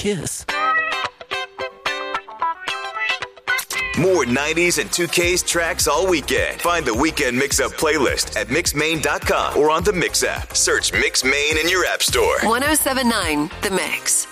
kiss. More 90s and 2Ks tracks all weekend. Find the Weekend Mix-Up playlist at mixmain.com or on the Mix app. Search Mix Main in your app store. 107.9 The Mix.